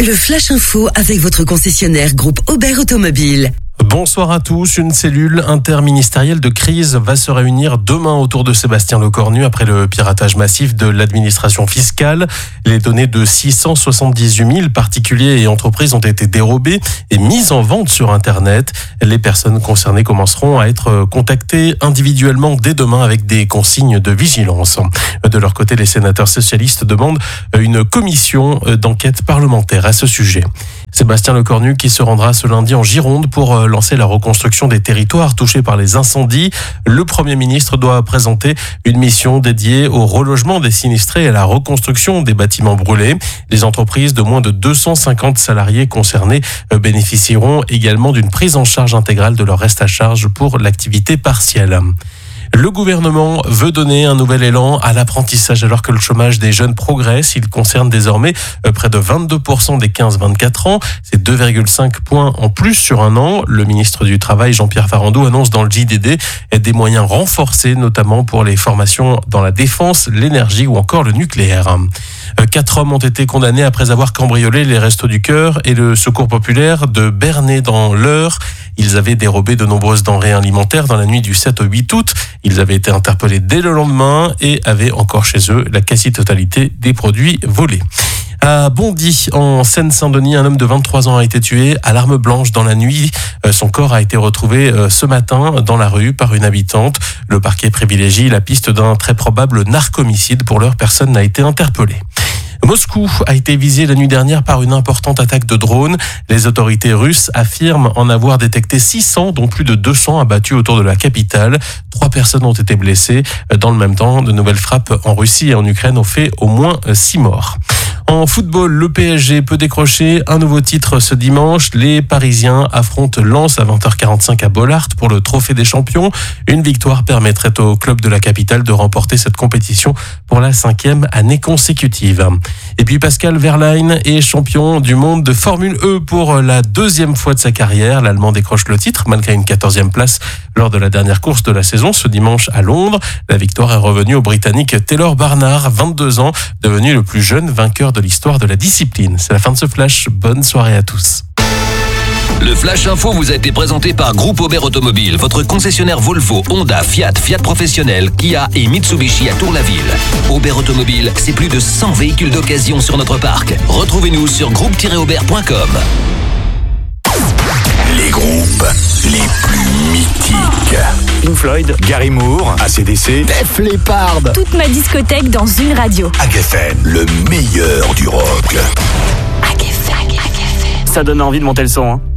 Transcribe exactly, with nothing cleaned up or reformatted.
Le Flash Info avec votre concessionnaire groupe Aubert Automobile. Bonsoir à tous. Une cellule interministérielle de crise va se réunir demain autour de Sébastien Lecornu après le piratage massif de l'administration fiscale. Les données de six cent soixante-dix-huit mille particuliers et entreprises ont été dérobées et mises en vente sur Internet. Les personnes concernées commenceront à être contactées individuellement dès demain avec des consignes de vigilance. De leur côté, les sénateurs socialistes demandent une commission d'enquête parlementaire à ce sujet. Sébastien Lecornu qui se rendra ce lundi en Gironde pour lancer la reconstruction des territoires touchés par les incendies. Le Premier ministre doit présenter une mission dédiée au relogement des sinistrés et à la reconstruction des bâtiments brûlés. Les entreprises de moins de deux cent cinquante salariés concernés bénéficieront également d'une prise en charge intégrale de leur reste à charge pour l'activité partielle. Le gouvernement veut donner un nouvel élan à l'apprentissage alors que le chômage des jeunes progresse. Il concerne désormais près de vingt-deux pour cent des quinze vingt-quatre ans. C'est deux virgule cinq points en plus sur un an. Le ministre du Travail, Jean-Pierre Farandou, annonce dans le J D D des moyens renforcés, notamment pour les formations dans la défense, l'énergie ou encore le nucléaire. Quatre hommes ont été condamnés après avoir cambriolé les Restos du Cœur et le Secours populaire de Bernay dans l'Eure. Ils avaient dérobé de nombreuses denrées alimentaires dans la nuit du sept au huit août. Ils avaient été interpellés dès le lendemain et avaient encore chez eux la quasi-totalité des produits volés. À Bondy, en Seine-Saint-Denis, un homme de vingt-trois ans a été tué à l'arme blanche dans la nuit. Son corps a été retrouvé ce matin dans la rue par une habitante. Le parquet privilégie la piste d'un très probable narcomicide. Pour l'heure, personne n'a été interpellé. Moscou a été visé la nuit dernière par une importante attaque de drones. Les autorités russes affirment en avoir détecté six cents, dont plus de deux cents abattus autour de la capitale. Trois personnes ont été blessées. Dans le même temps, de nouvelles frappes en Russie et en Ukraine ont fait au moins six morts. En football, le P S G peut décrocher un nouveau titre ce dimanche. Les Parisiens affrontent Lens à vingt heures quarante-cinq à Bollaert pour le Trophée des Champions. Une victoire permettrait au club de la capitale de remporter cette compétition pour la cinquième année consécutive. Et puis Pascal Wehrlein est champion du monde de Formule E pour la deuxième fois de sa carrière. L'Allemand décroche le titre malgré une quatorzième place lors de la dernière course de la saison ce dimanche à Londres. La victoire est revenue au Britannique Taylor Barnard, vingt-deux ans, devenu le plus jeune vainqueur de l'histoire de la discipline. C'est la fin de ce flash. Bonne soirée à tous. Le Flash Info vous a été présenté par Groupe Aubert Automobile, votre concessionnaire Volvo, Honda, Fiat, Fiat Professionnel, Kia et Mitsubishi à Tour-la-Ville. Aubert Automobile, c'est plus de cent véhicules d'occasion sur notre parc. Retrouvez-nous sur groupe tiret aubert point com. Les groupes les plus mythiques. Pink Floyd, Gary Moore, A C D C, Def Leppard. Toute ma discothèque dans une radio. A G F M, le meilleur du rock. A G F M. ça donne envie de monter le son, hein.